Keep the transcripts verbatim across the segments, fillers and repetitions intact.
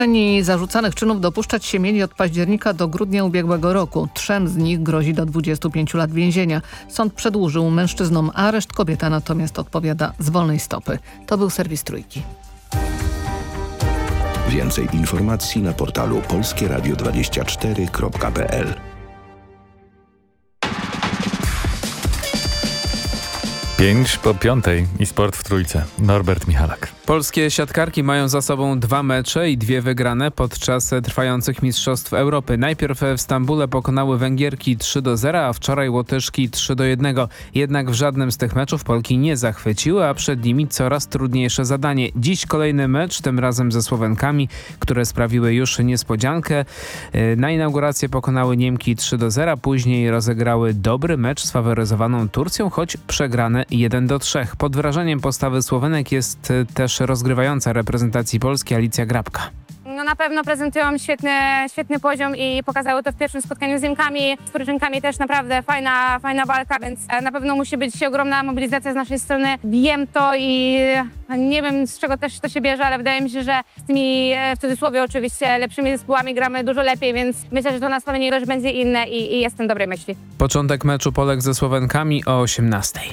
Zarzucanych czynów dopuszczać się mieli od października do grudnia ubiegłego roku. Trzem z nich grozi do dwudziestu pięciu lat więzienia. Sąd przedłużył mężczyznom areszt, kobieta natomiast odpowiada z wolnej stopy. To był serwis Trójki. Więcej informacji na portalu polskie radio dwadzieścia cztery kropka p l. Pięć po piątej i sport w Trójce. Norbert Michalak. Polskie siatkarki mają za sobą dwa mecze i dwie wygrane podczas trwających Mistrzostw Europy. Najpierw w Stambule pokonały Węgierki trzy do zera, a wczoraj Łotyszki trzy do jednego. Jednak w żadnym z tych meczów Polki nie zachwyciły, a przed nimi coraz trudniejsze zadanie. Dziś kolejny mecz, tym razem ze Słowenkami, które sprawiły już niespodziankę. Na inaugurację pokonały Niemki trzy do zera, później rozegrały dobry mecz z faworyzowaną Turcją, choć przegrane jeden do trzech. Pod wrażeniem postawy Słowenek jest też rozgrywająca reprezentacji Polski Alicja Grabka. No na pewno prezentują świetny, świetny poziom i pokazały to w pierwszym spotkaniu z Niemkami. Z Turczynkami też naprawdę fajna, fajna walka, więc na pewno musi być ogromna mobilizacja z naszej strony. Wiem to i nie wiem, z czego też to się bierze, ale wydaje mi się, że z tymi, w cudzysłowie oczywiście, lepszymi zespołami gramy dużo lepiej, więc myślę, że to nastawienie też będzie inne i, i jestem dobrej myśli. Początek meczu Polek ze Słowenkami o osiemnastej.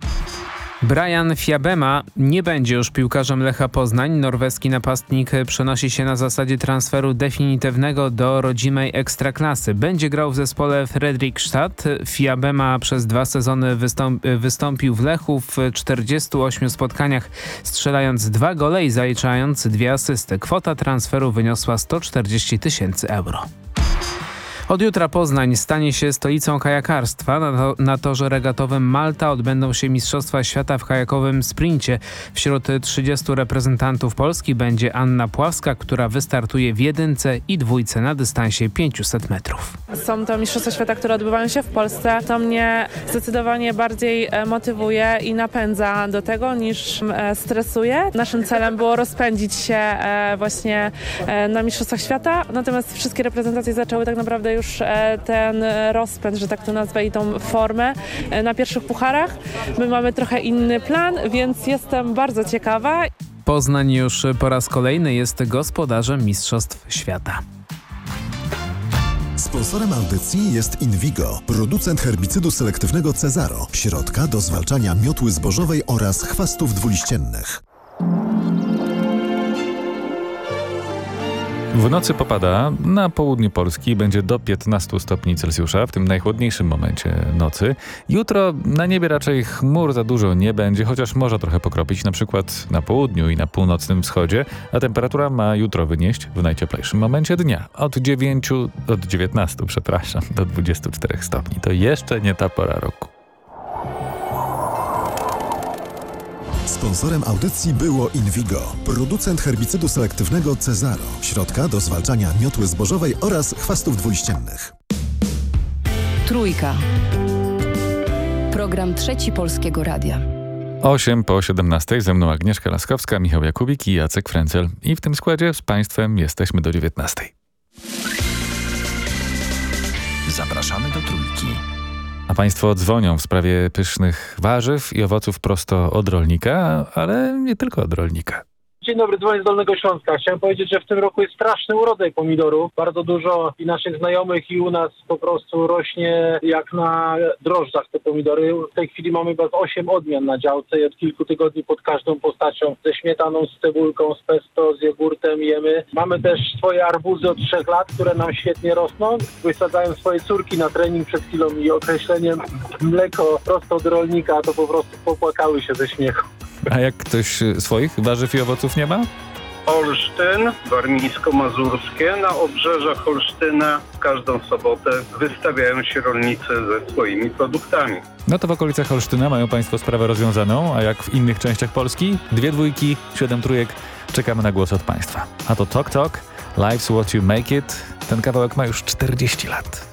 Brian Fiabema nie będzie już piłkarzem Lecha Poznań. Norweski napastnik przenosi się na zasadzie transferu definitywnego do rodzimej Ekstraklasy. Będzie grał w zespole Fredrikstad. Fiabema przez dwa sezony wystąp wystąpił w Lechu w czterdziestu ośmiu spotkaniach, strzelając dwa gole i zaliczając dwie asysty. Kwota transferu wyniosła sto czterdzieści tysięcy euro. Od jutra Poznań stanie się stolicą kajakarstwa. Na, to, na torze regatowym Malta odbędą się Mistrzostwa Świata w kajakowym sprincie. Wśród trzydziestu reprezentantów Polski będzie Anna Pławska, która wystartuje w jedynce i dwójce na dystansie pięciuset metrów. Są to Mistrzostwa Świata, które odbywają się w Polsce. To mnie zdecydowanie bardziej motywuje i napędza do tego niż stresuje. Naszym celem było rozpędzić się właśnie na Mistrzostwach Świata, natomiast wszystkie reprezentacje zaczęły tak naprawdę już ten rozpęd, że tak to nazwę, i tą formę na pierwszych pucharach. My mamy trochę inny plan, więc jestem bardzo ciekawa. Poznań już po raz kolejny jest gospodarzem Mistrzostw Świata. Sponsorem audycji jest Invigo, producent herbicydu selektywnego Cezaro, środka do zwalczania miotły zbożowej oraz chwastów dwuliściennych. W nocy popada, na południu Polski będzie do piętnastu stopni Celsjusza, w tym najchłodniejszym momencie nocy. Jutro na niebie raczej chmur za dużo nie będzie, chociaż może trochę pokropić, na przykład na południu i na północnym wschodzie, a temperatura ma jutro wynieść w najcieplejszym momencie dnia od dziewięciu, od dziewiętnastu, przepraszam, do dwudziestu czterech stopni. To jeszcze nie ta pora roku. Sponsorem audycji było Invigo, producent herbicydu selektywnego Cezaro, środka do zwalczania miotły zbożowej oraz chwastów dwuliściennych. Trójka. Program Trzeci Polskiego Radia. osiem po siedemnastej, ze mną Agnieszka Laskowska, Michał Jakubik i Jacek Frencel. I w tym składzie z Państwem jesteśmy do dziewiętnastej. Zapraszamy do Trójki. A Państwo dzwonią w sprawie pysznych warzyw i owoców prosto od rolnika, ale nie tylko od rolnika. Dzień dobry, dzwonię z Dolnego Śląska. Chciałem powiedzieć, że w tym roku jest straszny urodzaj pomidorów. Bardzo dużo i naszych znajomych i u nas po prostu rośnie jak na drożdżach te pomidory. W tej chwili mamy chyba osiem odmian na działce i od kilku tygodni pod każdą postacią ze śmietaną, z cebulką, z pesto, z jogurtem jemy. Mamy też swoje arbuzy od trzech lat, które nam świetnie rosną. Wysadzają swoje córki na trening przed chwilą i określeniem mleko prosto od rolnika, to po prostu popłakały się ze śmiechu. A jak ktoś swoich warzyw i owoców nie ma? Olsztyn, warmińsko-mazurskie. Na obrzeżach Olsztyna każdą sobotę wystawiają się rolnicy ze swoimi produktami. No to w okolicach Olsztyna mają Państwo sprawę rozwiązaną, a jak w innych częściach Polski? Dwie dwójki, siedem trójek. Czekamy na głos od Państwa. A to Tok Tok, Life's What You Make It. Ten kawałek ma już czterdzieści lat.